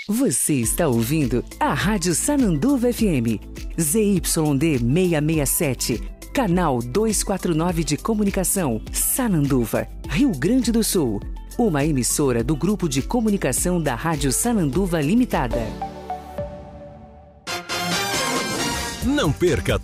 Você está ouvindo a Rádio Sananduva FM, ZYD 667, canal 249 de comunicação, Sananduva, Rio Grande do Sul. Uma emissora do Grupo de Comunicação da Rádio Sananduva Limitada. Não perca